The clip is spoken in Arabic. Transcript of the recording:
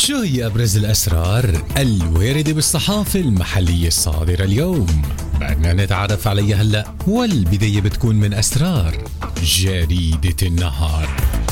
شو هي أبرز الأسرار الواردة بالصحافة المحلية الصادرة اليوم؟ بدنا نتعرف عليها هلأ، والبداية بتكون من أسرار جريدة النهار.